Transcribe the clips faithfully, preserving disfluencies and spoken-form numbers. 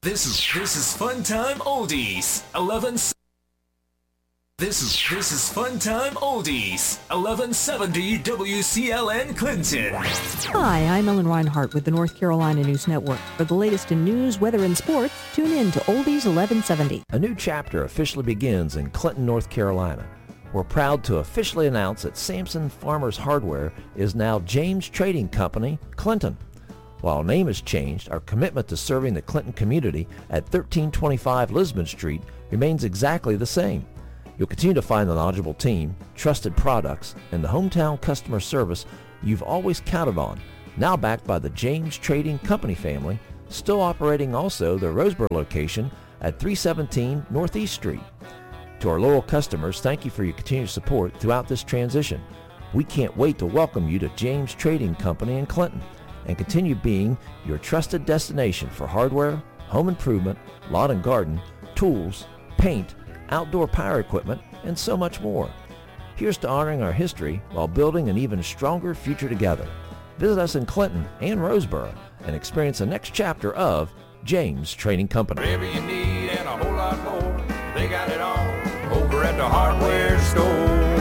This is this is Fun Time Oldies. eleven. This is this is Fun Time Oldies. eleven seventy W C L N Clinton. Hi, I'm Ellen Reinhart with the North Carolina News Network. For the latest in news, weather, and sports, tune in to Oldies eleven seventy. A new chapter officially begins in Clinton, North Carolina. We're proud to officially announce that Sampson Farmers Hardware is now James Trading Company, Clinton. While our name has changed, our commitment to serving the Clinton community at thirteen twenty-five Lisbon Street remains exactly the same. You'll continue to find the knowledgeable team, trusted products, and the hometown customer service you've always counted on, now backed by the James Trading Company family, still operating also their Roseboro location at three seventeen Northeast Street. To our loyal customers, thank you for your continued support throughout this transition. We can't wait to welcome you to James Trading Company in Clinton and continue being your trusted destination for hardware, home improvement, lawn and garden, tools, paint, outdoor power equipment, and so much more. Here's to honoring our history while building an even stronger future together. Visit us in Clinton and Roseboro and experience the next chapter of James Trading Company. Whatever you need and a whole lot more, they got it all over at the hardware store.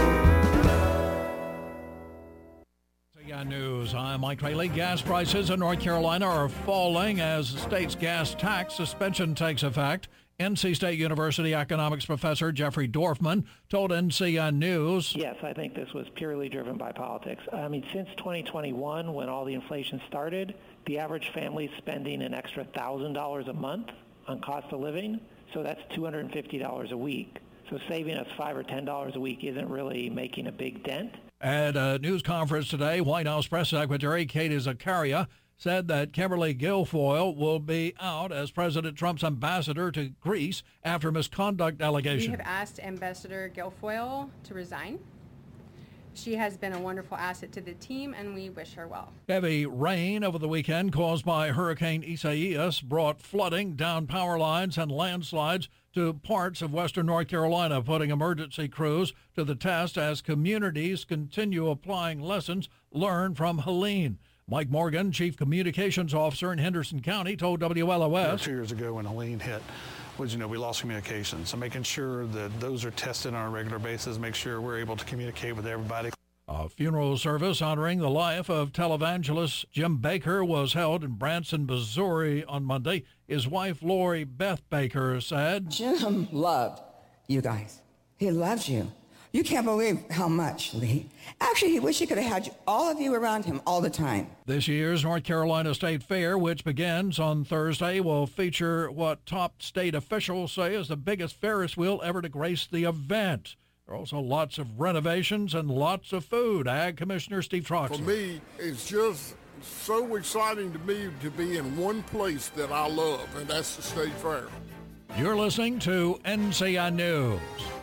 News. I'm Mike Rayleigh. Gas prices in North Carolina are falling as the state's gas tax suspension takes effect. N C State University economics professor Jeffrey Dorfman told N C N News. Yes, I think this was purely driven by politics. I mean, since twenty twenty-one, when all the inflation started, the average family is spending an extra one thousand dollars a month on cost of living, so that's two hundred fifty dollars a week. So saving us five dollars or ten dollars a week isn't really making a big dent. At a news conference today, White House Press Secretary Katie Zakaria said that Kimberly Guilfoyle will be out as President Trump's ambassador to Greece after misconduct allegations. We have asked Ambassador Guilfoyle to resign. She has been a wonderful asset to the team, and we wish her well. Heavy rain over the weekend caused by Hurricane Isaias brought flooding down power lines and landslides to parts of western North Carolina, putting emergency crews to the test as communities continue applying lessons learned from Helene. Mike Morgan, Chief Communications Officer in Henderson County, told W L O S. Two years ago when Helene hit, was, you know, we lost communication. So making sure that those are tested on a regular basis, make sure we're able to communicate with everybody. A funeral service honoring the life of televangelist Jim Baker was held in Branson, Missouri on Monday. His wife, Lori Beth Baker, said, Jim loved you guys. He loves you. You can't believe how much, Lee. Actually, he wished he could have had you, all of you around him all the time. This year's North Carolina State Fair, which begins on Thursday, will feature what top state officials say is the biggest Ferris wheel ever to grace the event. There are also lots of renovations and lots of food. Ag Commissioner Steve Troxler. For me, it's just so exciting to me to be in one place that I love, and that's the State Fair. You're listening to N C N News.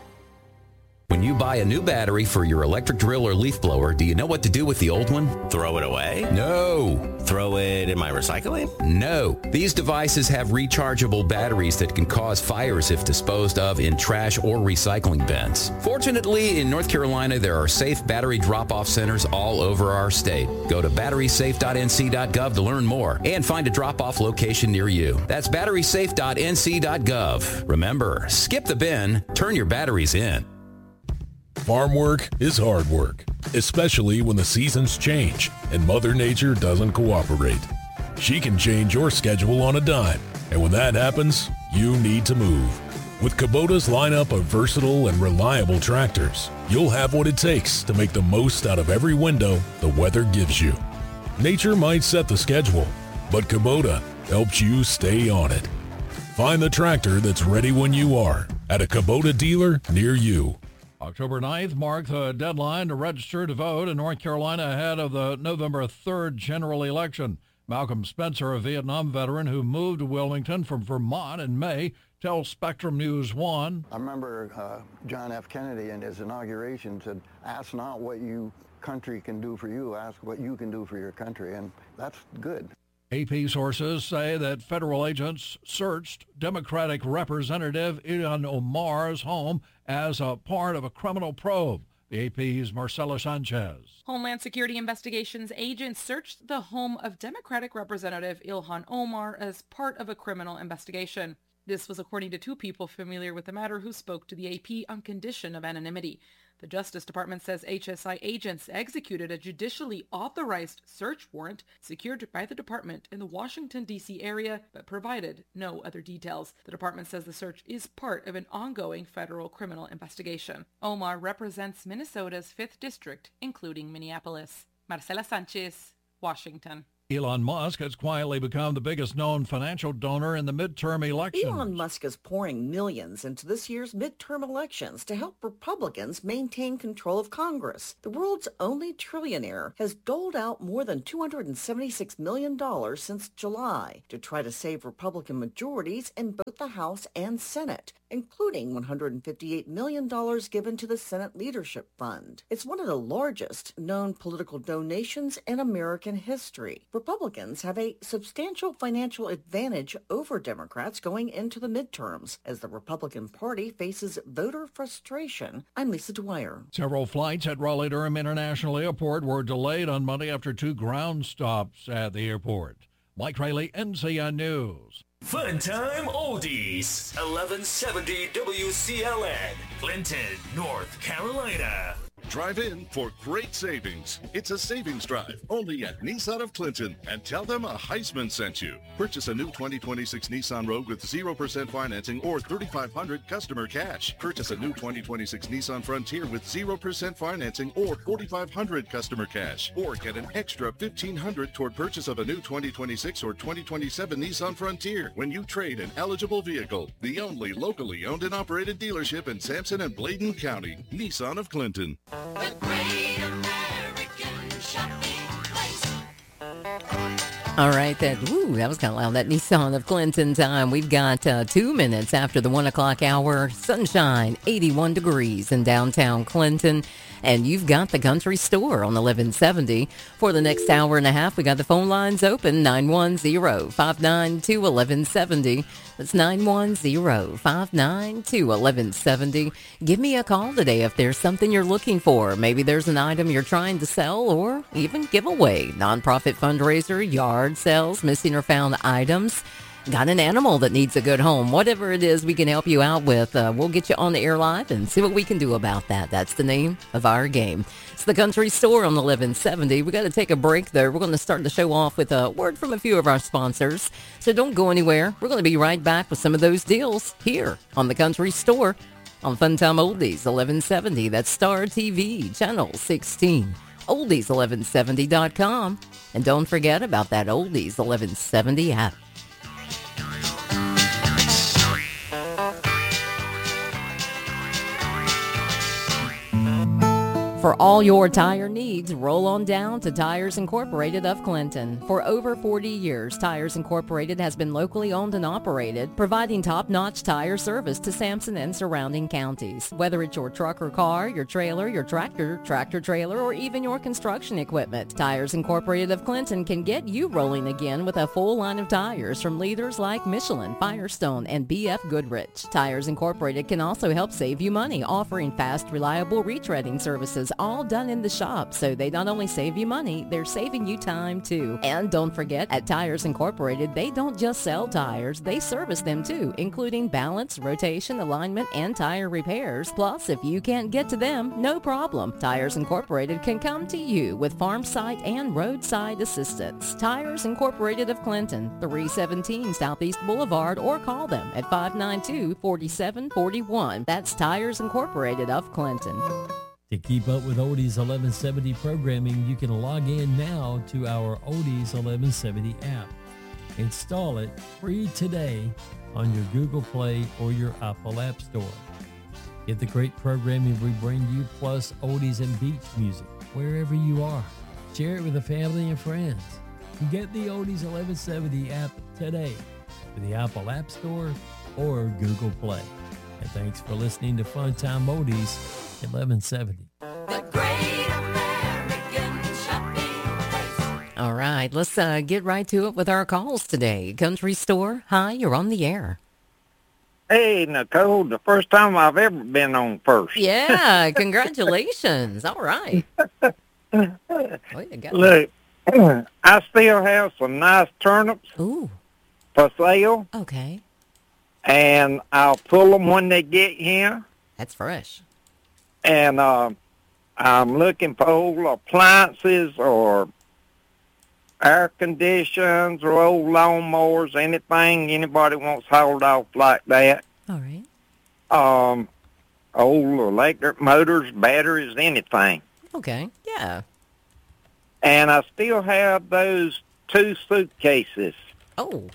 When you buy a new battery for your electric drill or leaf blower, do you know what to do with the old one? Throw it away? No. Throw it in my recycling? No. These devices have rechargeable batteries that can cause fires if disposed of in trash or recycling bins. Fortunately, in North Carolina, there are safe battery drop-off centers all over our state. Go to battery safe dot n c dot gov to learn more and find a drop-off location near you. That's battery safe dot n c dot gov. Remember, skip the bin, turn your batteries in. Farm work is hard work, especially when the seasons change and Mother Nature doesn't cooperate. She can change your schedule on a dime, and when that happens, you need to move. With Kubota's lineup of versatile and reliable tractors, you'll have what it takes to make the most out of every window the weather gives you. Nature might set the schedule, but Kubota helps you stay on it. Find the tractor that's ready when you are at a Kubota dealer near you. October ninth marked the deadline to register to vote in North Carolina ahead of the November third general election. Malcolm Spencer, a Vietnam veteran who moved to Wilmington from Vermont in May, tells Spectrum News one. I remember uh, John F. Kennedy in his inauguration said, ask not what you country can do for you, ask what you can do for your country, and that's good. A P sources say that federal agents searched Democratic Representative Ilhan Omar's home as a part of a criminal probe. The A P's Marcela Sanchez. Homeland Security Investigations agents searched the home of Democratic Representative Ilhan Omar as part of a criminal investigation. This was according to two people familiar with the matter who spoke to the A P on condition of anonymity. The Justice Department says H S I agents executed a judicially authorized search warrant secured by the department in the Washington, D C area, but provided no other details. The department says the search is part of an ongoing federal criminal investigation. Omar represents Minnesota's fifth District, including Minneapolis. Marcela Sanchez, Washington. Elon Musk has quietly become the biggest known financial donor in the midterm election. Elon Musk is pouring millions into this year's midterm elections to help Republicans maintain control of Congress. The world's only trillionaire has doled out more than two hundred seventy-six million dollars since July to try to save Republican majorities in both the House and Senate, including one hundred fifty-eight million dollars given to the Senate Leadership Fund. It's one of the largest known political donations in American history. Republicans have a substantial financial advantage over Democrats going into the midterms as the Republican Party faces voter frustration. I'm Lisa Dwyer. Several flights at Raleigh-Durham International Airport were delayed on Monday after two ground stops at the airport. Mike Rayleigh, N C N News. Fun Time Oldies, eleven seventy W C L N, Clinton, North Carolina. Drive in for great savings. It's a savings drive only at Nissan of Clinton, and tell them a Heisman sent you. Purchase a new twenty twenty-six Nissan Rogue with zero percent financing or thirty-five hundred dollars customer cash. Purchase a new twenty twenty-six Nissan Frontier with zero percent financing or forty-five hundred dollars customer cash. Or get an extra fifteen hundred dollars toward purchase of a new twenty twenty-six or twenty twenty-seven Nissan Frontier when you trade an eligible vehicle. The only locally owned and operated dealership in Sampson and Bladen County. Nissan of Clinton. The great American shopping place. All right, that woo, that was kind of loud. That Nissan of Clinton time. We've got uh, two minutes after the one o'clock hour. Sunshine, eighty-one degrees in downtown Clinton. And you've got the Country Store on eleven seventy. For the next hour and a half, we got the phone lines open, nine one zero, five nine two, one one seven zero. That's nine one zero, five nine two, one one seven zero. Give me a call today if there's something you're looking for. Maybe there's an item you're trying to sell or even give away. Nonprofit fundraiser, yard sales, missing or found items. Got an animal that needs a good home. Whatever it is we can help you out with, uh, we'll get you on the air live and see what we can do about that. That's the name of our game. It's the Country Store on eleven seventy. We got to take a break there. We're going to start the show off with a word from a few of our sponsors. So don't go anywhere. We're going to be right back with some of those deals here on the Country Store on Fun Time Oldies eleven seventy. That's Star T V, Channel sixteen. oldies eleven seventy dot com. And don't forget about that Oldies eleven seventy app. For all your tire needs, roll on down to Tires Incorporated of Clinton. For over forty years, Tires Incorporated has been locally owned and operated, providing top-notch tire service to Sampson and surrounding counties. Whether it's your truck or car, your trailer, your tractor, tractor-trailer, or even your construction equipment, Tires Incorporated of Clinton can get you rolling again with a full line of tires from leaders like Michelin, Firestone, and B F Goodrich. Tires Incorporated can also help save you money, offering fast, reliable retreading services, all done in the shop. So they not only save you money, they're saving you time too. And don't forget, at Tires Incorporated, they don't just sell tires, they service them too, including balance, rotation, alignment, and tire repairs. Plus, if you can't get to them, no problem. Tires Incorporated can come to you with farm site and roadside assistance. Tires Incorporated of Clinton, three seventeen Southeast Boulevard, or call them at five nine two, four seven four one. That's Tires Incorporated of Clinton. To keep up with Oldies eleven seventy programming, you can log in now to our Oldies eleven seventy app. Install it free today on your Google Play or your Apple App Store. Get the great programming we bring you, plus oldies and beach music, wherever you are. Share it with the family and friends. Get the Oldies eleven seventy app today for the Apple App Store or Google Play. And thanks for listening to Fun Time Oldies eleven seventy. The great American shopping place. All right, let's uh, get right to it with our calls today. Country Store, hi, you're on the air. Hey, Nicole, the first time I've ever been on first. Yeah, congratulations. All right. Oh, you got Look, I still have some nice turnips Ooh. for sale, Okay. and I'll pull them when they get here. That's fresh. And uh, I'm looking for old appliances or air conditions or old lawnmowers, anything anybody wants hauled off like that. All right. Um, old electric motors, batteries, anything. Okay. Yeah. And I still have those two suitcases. Oh.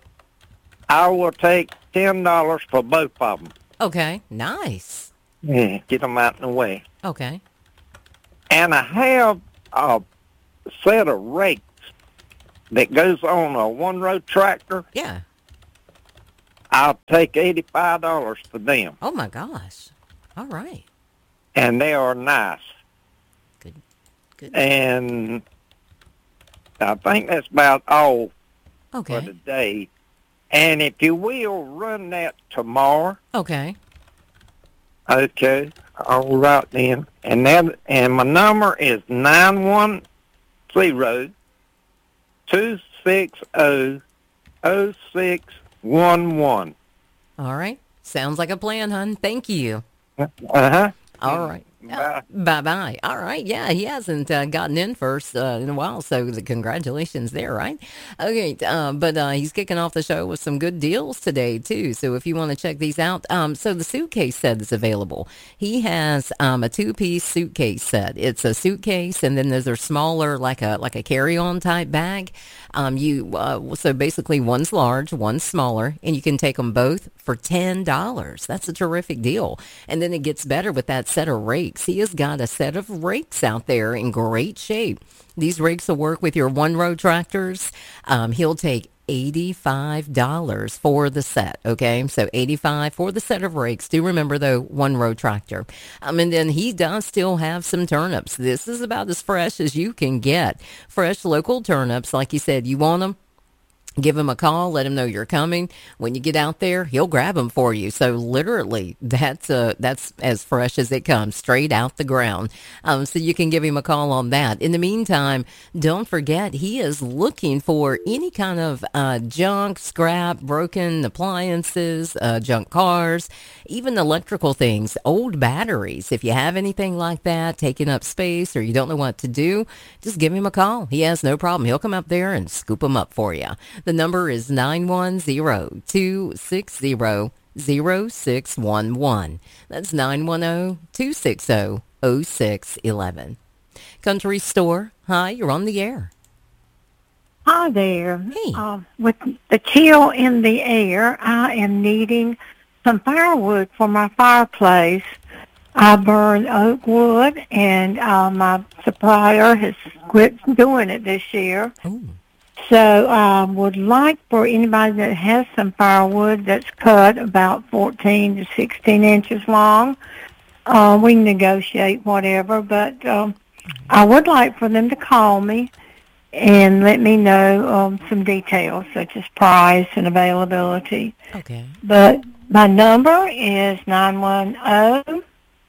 I will take ten dollars for both of them. Okay. Nice. Yeah, get them out of the way. Okay. And I have a set of rakes that goes on a one-row tractor. Yeah. I'll take eighty-five dollars for them. Oh, my gosh. All right. And they are nice. Good. Good. And I think that's about all Okay. for today. And if you will, run that tomorrow. Okay. Okay. All right then. And that and my number is nine one zero two six zero zero six one one. All right. Sounds like a plan, hon. Thank you. Uh huh. All right. Bye. Bye bye. All right. Yeah, he hasn't uh, gotten in first uh, in a while, so the congratulations there, right? Okay. Uh, but uh, he's kicking off the show with some good deals today, too. So if you want to check these out, um, so the suitcase set is available. He has um, a two piece suitcase set. It's a suitcase, and then there's a smaller, like a like a carry on type bag. Um, you uh, so basically one's large, one's smaller, and you can take them both for ten dollars. That's a terrific deal. And then it gets better with that set of rakes. He has got a set of rakes out there in great shape. These rakes will work with your one-row tractors. Um, he'll take eighty-five dollars for the set, okay? So eighty-five dollars for the set of rakes. Do remember, though, one-row tractor. Um, and then he does still have some turnips. This is about as fresh as you can get. Fresh local turnips. Like you said, you want them? Give him a call. Let him know you're coming. When you get out there, he'll grab them for you. So literally, that's uh, that's as fresh as it comes, straight out the ground. Um, so you can give him a call on that. In the meantime, don't forget, he is looking for any kind of uh, junk, scrap, broken appliances, uh, junk cars, even electrical things, old batteries. If you have anything like that taking up space or you don't know what to do, just give him a call. He has no problem. He'll come up there and scoop them up for you. The number is nine one zero two six zero zero six one one. That's nine one zero two six zero zero six one one. Country Store, hi, you're on the air. Hi there. Hey. Uh, with the chill in the air, I am needing some firewood for my fireplace. I burn oak wood, and uh, my supplier has quit doing it this year. Ooh. So I would like for anybody that has some firewood that's cut about fourteen to sixteen inches long. Uh, we can negotiate whatever, but um, I would like for them to call me and let me know um, some details, such as price and availability. Okay. But my number is nine one zero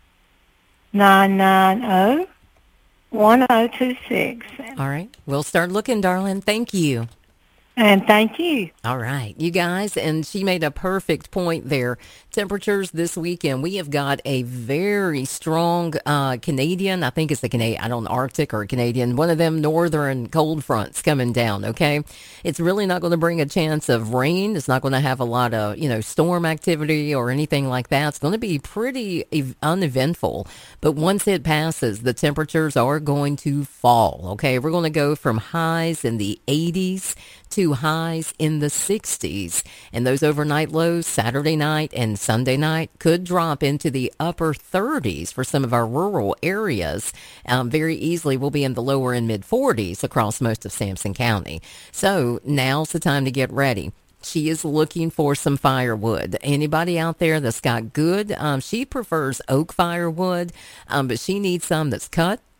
nine nine zero one zero two six. All right. We'll start looking, darling. Thank you. And thank you. All right, you guys, and she made a perfect point there. Temperatures this weekend, we have got a very strong uh, Canadian, I think it's a Canadian, I don't know, Arctic or Canadian, one of them northern cold fronts coming down, okay? It's really not going to bring a chance of rain. It's not going to have a lot of, you know, storm activity or anything like that. It's going to be pretty ev- uneventful. But once it passes, the temperatures are going to fall, okay? We're going to go from highs in the eighties to highs in the sixties. And those overnight lows, Saturday night and Sunday night, could drop into the upper thirties for some of our rural areas. Um, very easily, we'll be in the lower and mid forties across most of Sampson County. So now's the time to get ready. She is looking for some firewood. Anybody out there that's got good, um, she prefers oak firewood, um, but she needs some that's cut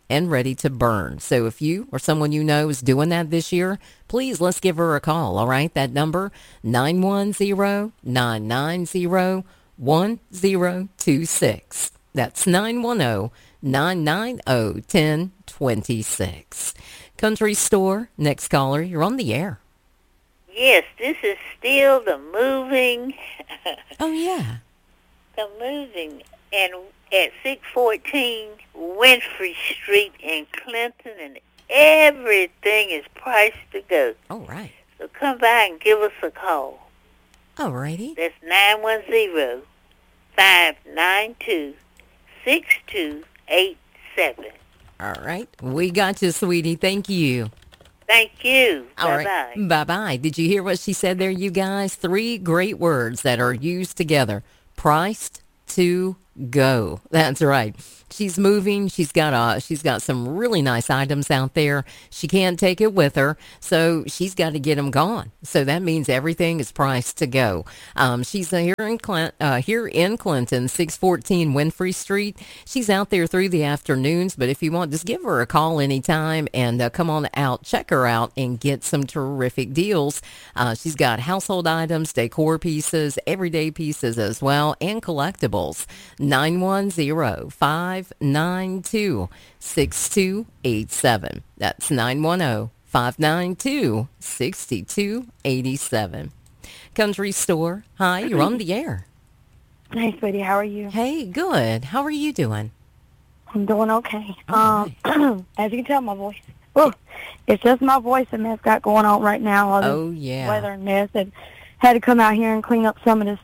and ready to burn. So if you or someone you know is doing that this year, please let's give her a call, all right? That number, nine one zero, nine nine zero, one zero two six. That's nine one zero, nine nine zero, one zero two six. Country Store, next caller, you're on the air. Yes, this is still the moving. Oh, yeah. The moving. And at six fourteen Winfrey Street in Clinton, and everything is priced to go. All right. So come by and give us a call. All righty. That's nine one zero, five nine two, six two eight seven. All right. We got you, sweetie. Thank you. Thank you. All Bye-bye. right. Bye-bye. Did you hear what she said there, you guys? Three great words that are used together. Priced to go. That's right. She's moving. She's got a, she's got some really nice items out there. She can't take it with her, so she's got to get them gone. So that means everything is priced to go. Um, she's uh, here in Clint, uh, here in Clinton, six fourteen Winfrey Street. She's out there through the afternoons, but if you want, just give her a call anytime and uh, come on out, check her out, and get some terrific deals. Uh, she's got household items, decor pieces, everyday pieces as well, and collectibles. nine one zero, five nine two, six two eight seven. That's nine one zero, five nine two, six two eight seven. Country Store, hi, you're on the air. Hey, sweetie, how are you? Hey, good. How are you doing? I'm doing okay. Um, as you can tell, my voice. Oh, it's just my voice and mess got going on right now. All this Oh, yeah. weather and mess. And had to come out here and clean up some of this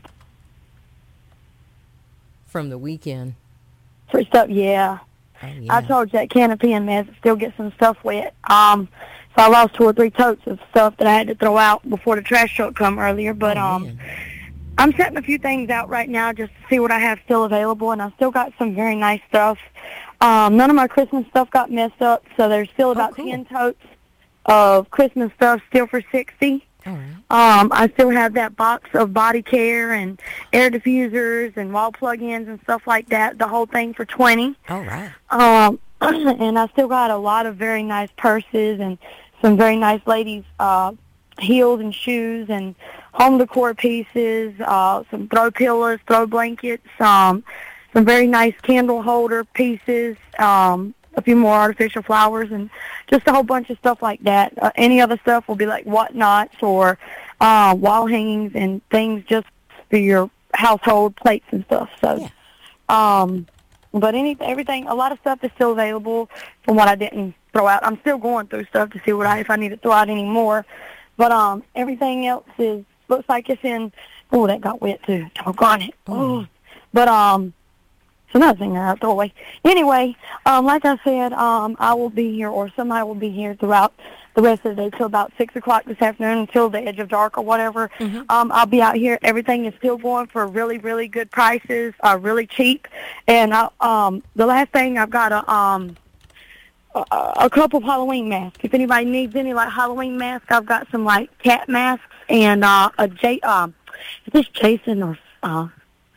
From the weekend. for stuff. Yeah. Oh, yeah. I told you that canopy and mess still get some stuff wet. Um, so I lost two or three totes of stuff that I had to throw out before the trash truck come earlier. But Oh, um, man. I'm setting a few things out right now just to see what I have still available, and I still got some very nice stuff. Um, none of my Christmas stuff got messed up, so there's still about cool. ten totes of Christmas stuff still for sixty. All right. Um, I still have that box of body care and air diffusers and wall plug-ins and stuff like that, the whole thing for twenty. All right. Um, and I still got a lot of very nice purses and some very nice ladies' uh, heels and shoes and home decor pieces, uh, some throw pillows, throw blankets, um, some very nice candle holder pieces, um, a few more artificial flowers, and just a whole bunch of stuff like that. Uh, any other stuff will be like whatnots or uh, wall hangings and things just for your household plates and stuff. So, Yeah. um, but any everything, a lot of stuff is still available from what I didn't throw out. I'm still going through stuff to see what I if I need to throw out any more. But um, everything else is looks like it's in. Oh, that got wet too. Doggone it. Oh, but um. It's another thing that I throw away. Anyway, um, like I said, um, I will be here, or somebody will be here throughout the rest of the day till about six o'clock this afternoon, until the edge of dark or whatever. Mm-hmm. Um, I'll be out here. Everything is still going for really, really good prices, uh, really cheap. And I, um, the last thing, I've got a um, a, a couple of Halloween masks. If anybody needs any like Halloween masks, I've got some like cat masks and uh, a J. Um, is this Jason or uh?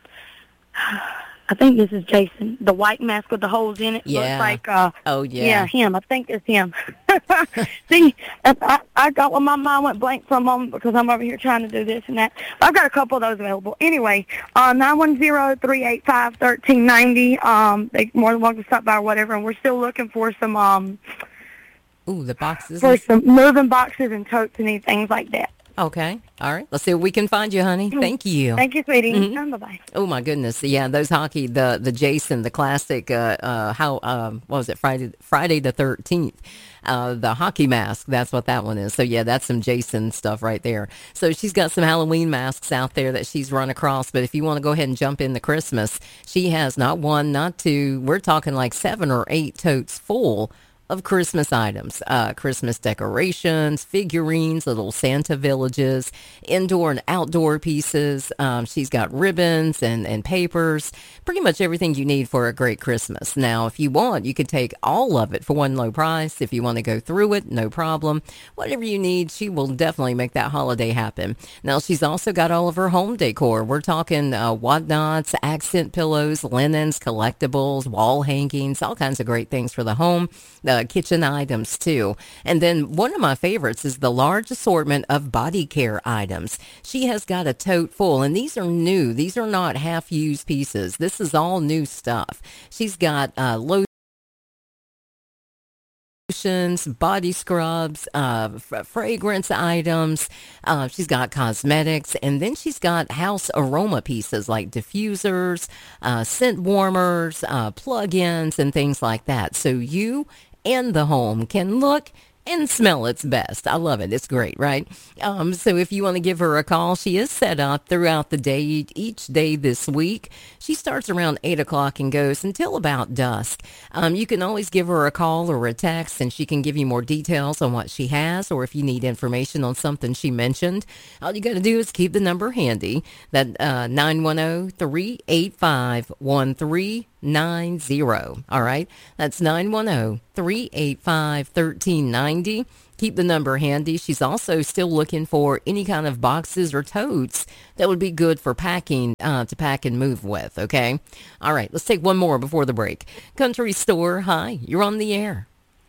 I think this is Jason, the white mask with the holes in it. Yeah. Looks like, uh, Oh, yeah. yeah, him. I think it's him. See, I, I got when my mind went blank for a moment because I'm over here trying to do this and that. I've got a couple of those available. Anyway, uh, nine one zero, three eight five, one three nine zero. Um, they more than welcome to stop by or whatever. And we're still looking for some um, Ooh, the boxes. for and- some moving boxes and totes and any things like that. Okay. All right. Let's see what we can find you, honey. Thank you. Thank you, sweetie. Mhm. Um, bye-bye. Oh my goodness, yeah, those hockey, the the Jason, the classic, uh, uh, how, um, what was it, Friday, Friday the thirteenth, uh, the hockey mask. That's what that one is. So yeah, that's some Jason stuff right there. So she's got some Halloween masks out there that she's run across. But if you want to go ahead and jump into Christmas, she has not one, not two. We're talking like seven or eight totes full of Christmas items, uh, Christmas decorations, figurines, little Santa villages, indoor and outdoor pieces. Um, she's got ribbons and, and papers, pretty much everything you need for a great Christmas. Now, if you want, you could take all of it for one low price. If you want to go through it, no problem. Whatever you need, she will definitely make that holiday happen. Now, she's also got all of her home decor. We're talking uh, whatnots, accent pillows, linens, collectibles, wall hangings, all kinds of great things for the home, uh, kitchen items too. And then one of my favorites is the large assortment of body care items. She has got a tote full, and these are new. These are not half-used pieces. This is all new stuff. She's got uh, lotions, body scrubs, uh, f- fragrance items. Uh, she's got cosmetics, and then she's got house aroma pieces like diffusers, uh, scent warmers, uh, plug-ins, and things like that. So you and the home can look and smell its best. I love it. It's great, right? Um, so if you want to give her a call, she is set up throughout the day, each day this week. She starts around eight o'clock and goes until about dusk. Um, you can always give her a call or a text, and she can give you more details on what she has, or if you need information on something she mentioned, all you got to do is keep the number handy. That uh, nine one zero, three eight five, one three nine zero. All right, that's nine one zero, three eight five, one three nine zero. Keep the number handy. She's also still looking for any kind of boxes or totes that would be good for packing, uh, to pack and move with, okay? All right, let's take one more before the break. Country Store, hi, you're on the air.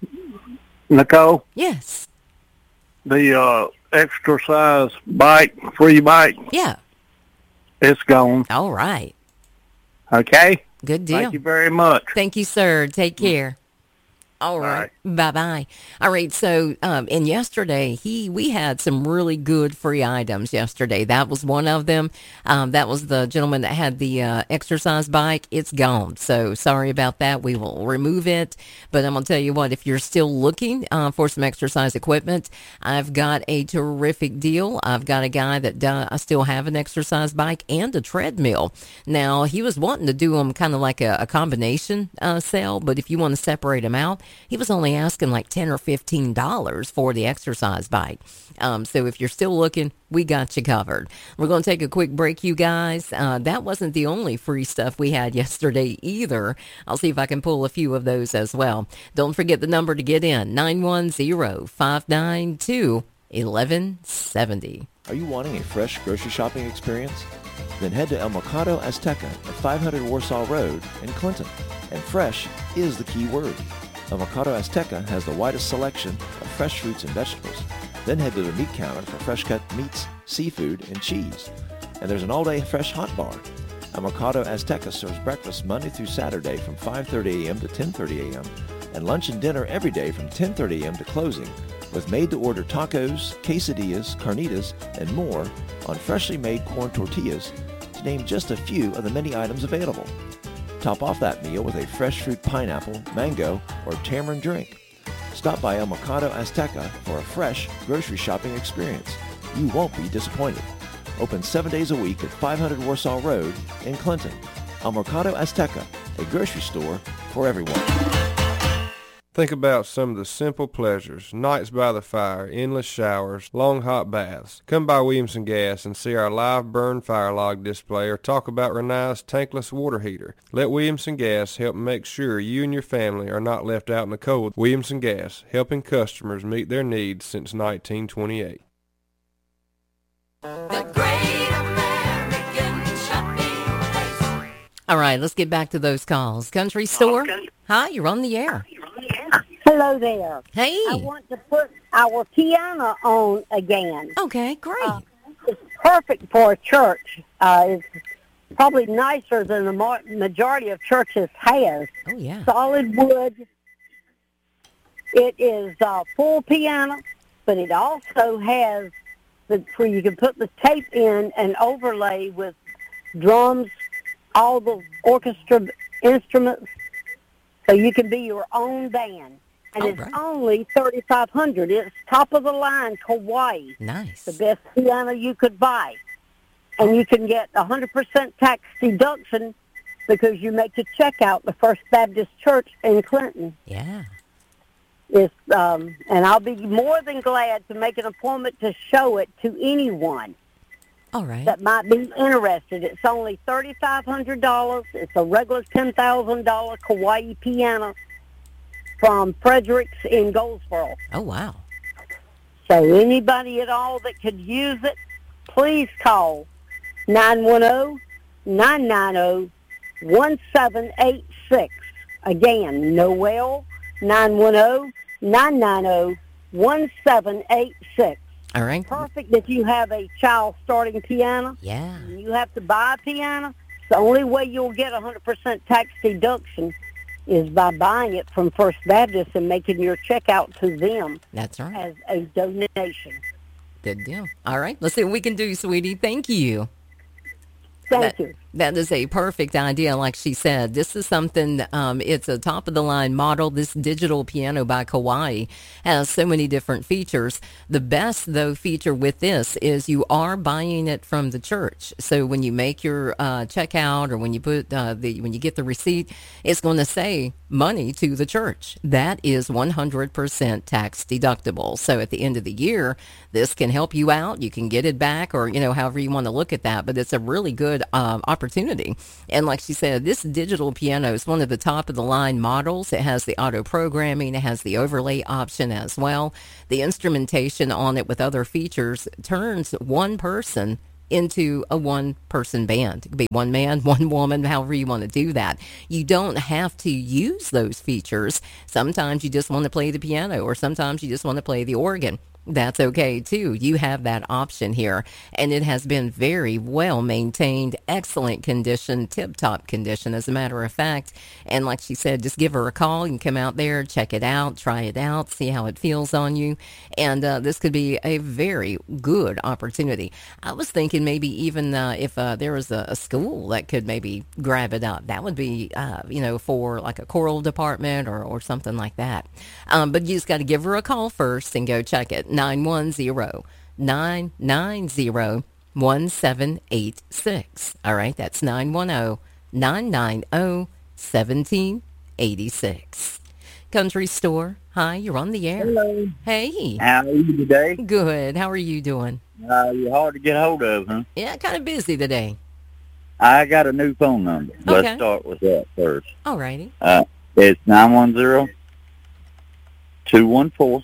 Nicole? Yes. The uh, exercise bike, free bike? Yeah. It's gone. All right. Okay? Good deal. Thank you very much. Thank you, sir. Take care. All right. Bye-bye. All right. So, um, and yesterday, he we had some really good free items yesterday. That was one of them. Um, that was the gentleman that had the uh, exercise bike. It's gone. So sorry about that. We will remove it. But I'm going to tell you what, if you're still looking uh, for some exercise equipment, I've got a terrific deal. I've got a guy that does, I still have an exercise bike and a treadmill. Now, he was wanting to do them kind of like a, a combination uh, sale, but if you want to separate them out, he was only asking like ten or fifteen dollars for the exercise bike. Um, so if you're still looking, we got you covered. We're going to take a quick break, you guys. Uh, that wasn't the only free stuff we had yesterday either. I'll see if I can pull a few of those as well. Don't forget the number to get in, nine one zero, five nine two, one one seven zero. Are you wanting a fresh grocery shopping experience? Then head to El Mercado Azteca at five hundred Warsaw Road in Clinton. And fresh is the key word. El Mercado Azteca has the widest selection of fresh fruits and vegetables. Then head to the meat counter for fresh cut meats, seafood, and cheese. And there's an all-day fresh hot bar. El Mercado Azteca serves breakfast Monday through Saturday from five thirty a.m. to ten thirty a.m. and lunch and dinner every day from ten thirty a.m. to closing, with made-to-order tacos, quesadillas, carnitas, and more on freshly made corn tortillas, to name just a few of the many items available. Top off that meal with a fresh fruit pineapple, mango, or tamarind drink. Stop by El Mercado Azteca for a fresh grocery shopping experience. You won't be disappointed. Open seven days a week at five hundred Warsaw Road in Clinton. El Mercado Azteca, a grocery store for everyone. Think about some of the simple pleasures: nights by the fire, endless showers, long hot baths. Come by Williamson Gas and see our live burn fire log display, or talk about Renai's tankless water heater. Let Williamson Gas help make sure you and your family are not left out in the cold. Williamson Gas, helping customers meet their needs since nineteen twenty-eight. All right, let's get back to those calls. Country Store, hi, you're on the air. Hello there. Hey. I want to put our piano on again. Okay, great. Uh, it's perfect for a church. Uh, it's probably nicer than the ma- majority of churches has. Oh, yeah. Solid wood. It is uh, full piano, but it also has the where you can put the tape in and overlay with drums, all the orchestra instruments, so you can be your own band. And All it's right. only thirty-five hundred dollars. It's top of the line Kauai. Nice. The best piano you could buy. And you can get one hundred percent tax deduction because you make your check out the First Baptist Church in Clinton. Yeah. It's, um, and I'll be more than glad to make an appointment to show it to anyone All right. that might be interested. It's only thirty-five hundred dollars. It's a regular ten thousand dollars Kauai piano from Fredericks in Goldsboro. Oh, wow. So anybody at all that could use it, please call nine one zero, nine nine zero, one seven eight six. Again, Noel, nine one zero, nine nine zero, one seven eight six. All right. Perfect if you have a child starting piano. Yeah. And you have to buy a piano. It's the only way you'll get one hundred percent tax deduction is by buying it from First Baptist and making your check out to them. That's right. As a donation. Good deal. All right. Let's see what we can do, sweetie. Thank you. Thank that, you. That is a perfect idea, like she said. This is something, um, it's a top-of-the-line model. This digital piano by Kauai has so many different features. The best, though, feature with this is you are buying it from the church. So when you make your uh, checkout or when you put uh, the when you get the receipt, it's going to say money to the church. That is one hundred percent tax deductible. So at the end of the year, this can help you out. You can get it back or, you know, however you want to look at that. But it's a really good um, opportunity. And like she said, this digital piano is one of the top of the line models. It has the auto programming. It has the overlay option as well. The instrumentation on it with other features turns one person into a one-person band. It could be one man, one woman, however you want to do that. You don't have to use those features. Sometimes you just want to play the piano, or sometimes you just want to play the organ. That's okay, too. You have that option here. And it has been very well maintained, excellent condition, tip-top condition, as a matter of fact. And like she said, just give her a call. You can come out there, check it out, try it out, see how it feels on you. And uh, this could be a very good opportunity. I was thinking maybe even uh, if uh, there was a, a school that could maybe grab it up. That would be, uh, you know, for like a choral department or, or something like that. Um, but you just got to give her a call first and go check it. nine one zero, nine nine zero, one seven eight six. All right, that's nine one zero, nine nine zero, one seven eight six. Country Store, hi, you're on the air. Hello. Hey. How are you today? Good. How are you doing? Uh, you're hard to get hold of, huh? Yeah, kind of busy today. I got a new phone number. Okay. Let's start with that first. All righty. Uh, it's nine one zero, two one four,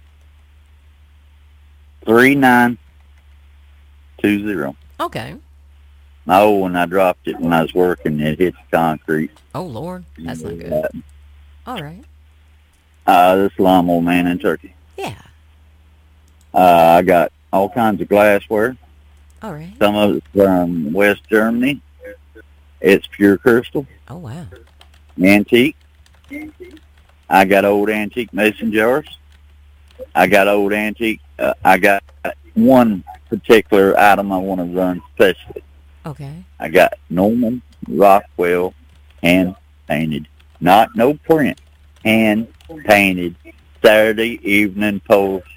three nine two zero. Okay. My old one, I dropped it when I was working. It hit the concrete. Oh, Lord. That's not good. Uh, All right. uh, this lawnmower man in Turkey. Yeah. Uh, I got all kinds of glassware. All right. Some of it's from West Germany. It's pure crystal. Oh, wow. Antique. I got old antique mason jars. I got old antique. Uh, I got one particular item I want to run specially. Okay. I got Norman Rockwell hand painted, not no print, hand painted Saturday evening post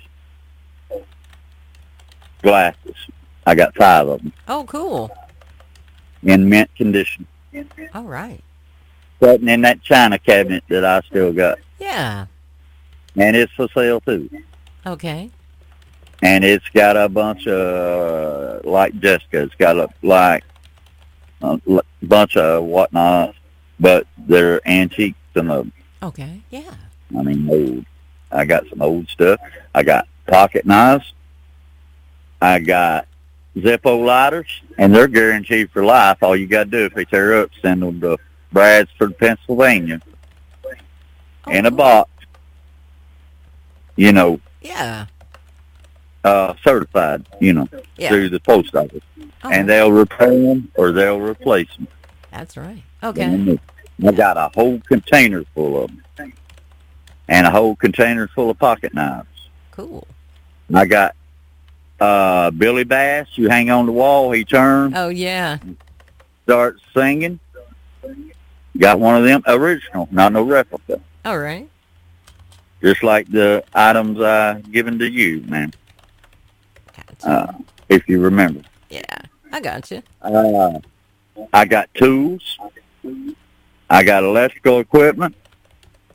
glasses. I got five of them Oh, cool. in mint condition, All right. sitting in that china cabinet that I still got, Yeah. and it's for sale too. Okay. And it's got a bunch of, like Jessica, it's got a like a l- bunch of whatnot, but they're antique, some of them. Okay. Yeah. I mean, old. I got some old stuff. I got pocket knives. I got Zippo lighters, and they're guaranteed for life. All you got to do, if they tear up, send them to Bradford, Pennsylvania, in a box, you know, Yeah. uh, certified, you know, Yeah. through the post office. Oh. And they'll repair them or they'll replace them. That's right. Okay. I got a whole container full of them. And a whole container full of pocket knives. Cool. I got uh, Billy Bass. You hang on the wall, he turns, Oh, yeah. starts singing. Got one of them original, not no replica. All right. Just like the items I given to you, man. Uh, if you remember. Yeah. I got you. Uh, I got tools. I got electrical equipment.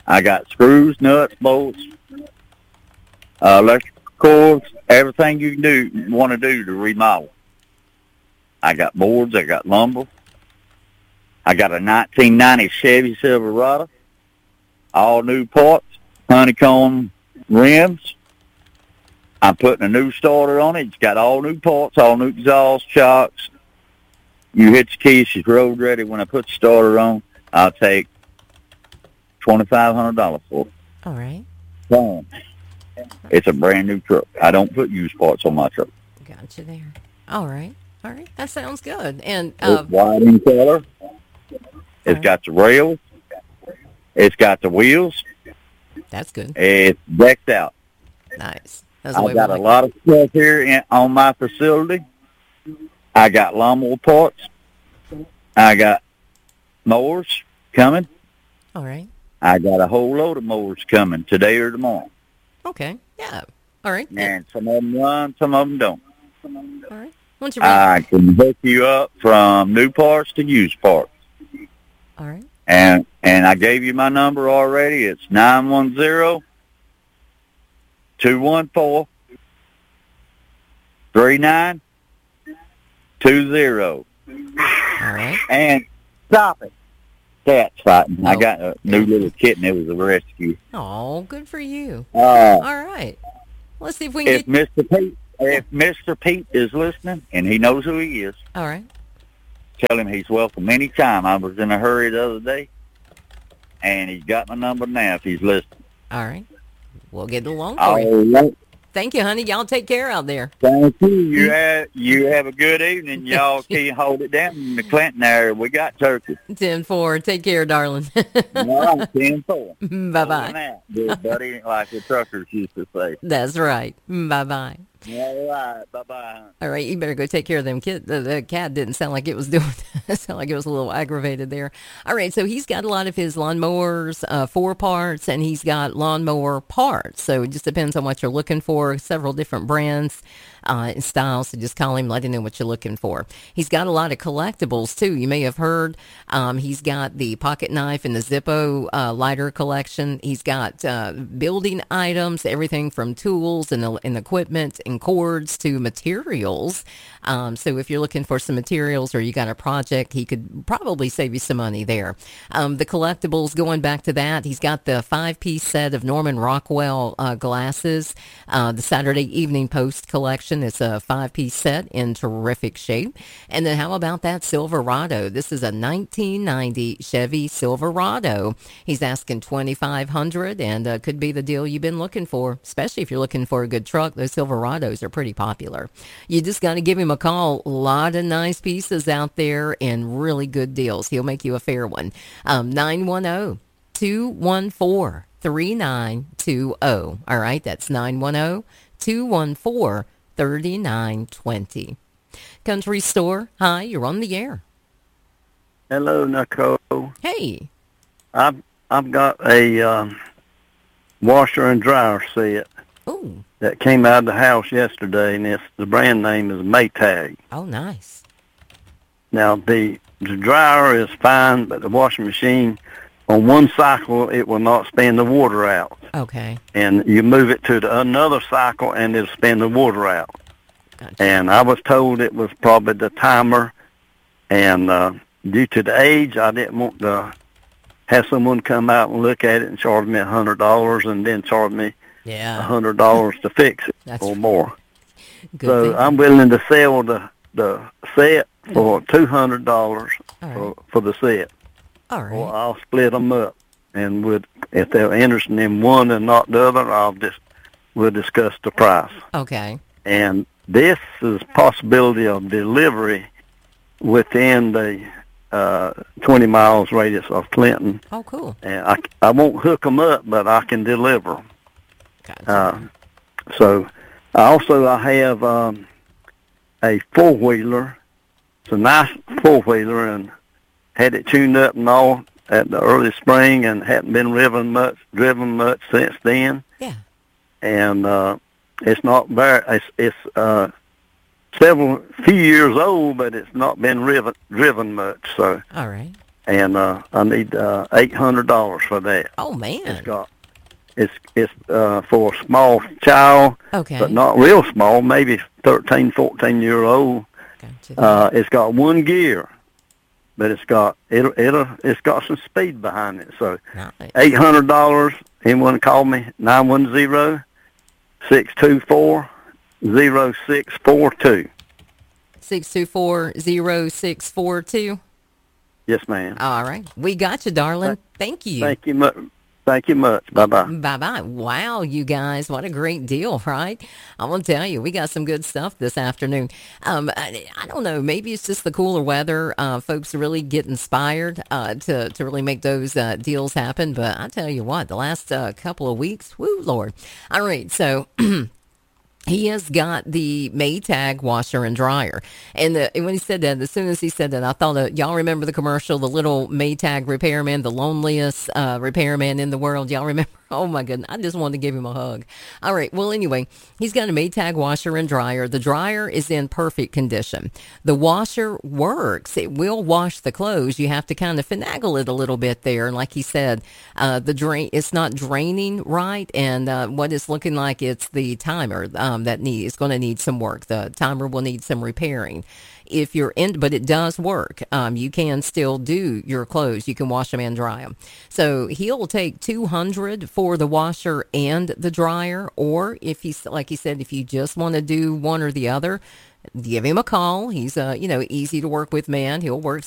I got screws, nuts, bolts, uh, electrical cords, everything you can do want to do to remodel. I got boards. I got lumber. I got a nineteen ninety Chevy Silverado, all new parts, honeycomb rims. I'm putting a new starter on it. It's got all new parts, all new exhaust, shocks. You hit the key, she's road ready. When I put the starter on, I'll take twenty-five hundred dollars for it. All right. Boom. It's a brand new truck. I don't put used parts on my truck. Gotcha there. All right. All right. That sounds good. And uh, It's white in color. It's got the rails. It's got the wheels. That's good. It's decked out. Nice. That's the way I we got like a lot of stuff here in, on my facility. I got lawnmower parts. I got mowers coming. All right. I got a whole load of mowers coming today or tomorrow. Okay. Yeah. All right. And some of them run, some of them don't. All right. Once you're ready. I can hook you up from new parts to used parts. All right. And and I gave you my number already. It's nine one zero, two one four, three nine two zero. All right. And stop it. Cat's fighting. I Oh. got a new little kitten. It was a rescue. Oh, good for you. Uh, All right. Let's see if we can If get... Mister Pete, if Mister Pete is listening, and he knows who he is, All right. tell him he's welcome anytime. I was in a hurry the other day, and he's got my number now if he's listening. All right. We'll get along for All you. right. Thank you, honey. Y'all take care out there. Thank you. You have you have a good evening. Y'all can hold it down in the Clinton area. We got turkey. ten four. Take care, darling. All right, ten four. Bye-bye. Good buddy, like the truckers used to say. That's right. Bye-bye. All right, bye-bye. All right, you better go take care of them kids. The, the cat didn't sound like it was doing. It sounded like it was a little aggravated there. All right, so he's got a lot of his lawnmowers, uh, four parts, and he's got lawnmower parts. So it just depends on what you're looking for. Several different brands uh, and styles. So just call him, let him know what you're looking for. He's got a lot of collectibles too. You may have heard. Um, he's got the pocket knife and the Zippo uh, lighter collection. He's got uh, building items, everything from tools and, and equipment and cords to materials. Um, so if you're looking for some materials or you got a project, he could probably save you some money there. Um, the collectibles, going back to that, he's got the five-piece set of Norman Rockwell uh, glasses, uh, the Saturday Evening Post collection. It's a five-piece set in terrific shape. And then how about that Silverado? This is a nineteen ninety Chevy Silverado. He's asking twenty-five hundred dollars, and uh, could be the deal you've been looking for, especially if you're looking for a good truck. Those Silverados are pretty popular. You just got to give him a call. A lot of nice pieces out there and really good deals. He'll make you a fair one. Um, nine one zero, two one four, three nine two zero. All right, that's nine one zero, two one four, three nine two zero. Country Store, hi, you're on the air. Hello, Nicole. Hey. I've I've got a um, washer and dryer set Ooh. that came out of the house yesterday, and it's the brand name is Maytag. Oh, nice. Now the the dryer is fine, but the washing machine, on one cycle, it will not spin the water out. Okay. And you move it to the, another cycle, and it'll spin the water out. Gotcha. And I was told it was probably the timer, and uh, due to the age, I didn't want to have someone come out and look at it and charge me a hundred dollars, and then charge me a Yeah. hundred dollars to fix it That's or more. Good So thinking. I'm willing to sell the the set for two hundred dollars All right. for, for the set. All right. Or I'll split them up, and would if they're interested in one and not the other, I'll just we'll discuss the price. Okay. And this is possibility of delivery within the uh, twenty miles radius of Clinton. Oh, cool. And I, I won't hook them up, but I can deliver 'em. Uh, so I also I have um, a four-wheeler. It's a nice four-wheeler, and had it tuned up and all at the early spring, and hadn't been driven much, driven much since then. Yeah. And uh, it's not very. It's, it's uh, several few years old, but it's not been driven driven much. So All right. and uh, I need uh, eight hundred dollars for that. Oh man! It's got it's it's uh, for a small child, okay, but not real small, maybe thirteen, fourteen year old. Gotcha. Uh, it's got one gear, but it's got it'll it'll it's got some speed behind it. So nice. eight hundred dollars. Anyone call me nine one zero, six two four, zero six four two. six two four, zero six four two. Yes, ma'am. All right. We got you, darling. Thank you. Thank you much. Thank you much. Bye-bye. Bye-bye. Wow, you guys. What a great deal, right? I want to tell you, we got some good stuff this afternoon. Um, I, I don't know. Maybe it's just the cooler weather. Uh, folks really get inspired uh, to, to really make those uh, deals happen. But I tell you what, the last uh, couple of weeks, woo, Lord. All right, so... He has got the Maytag washer and dryer. And, the, and when he said that, as soon as he said that, I thought, uh, y'all remember the commercial, the little Maytag repairman, the loneliest uh, repairman in the world? Y'all remember? Oh, my goodness. I just wanted to give him a hug. All right. Well, anyway, he's got a Maytag washer and dryer. The dryer is in perfect condition. The washer works. It will wash the clothes. You have to kind of finagle it a little bit there. And like he said, uh, the drain, it's not draining right. And uh, what it's looking like, it's the timer um, that need, is going to need some work. The timer will need some repairing. If you're in, but it does work. Um, you can still do your clothes. You can wash them and dry them. So he'll take two hundred for the washer and the dryer. Or if he's, like he said, if you just want to do one or the other, give him a call. He's a, you know, easy to work with man. He'll work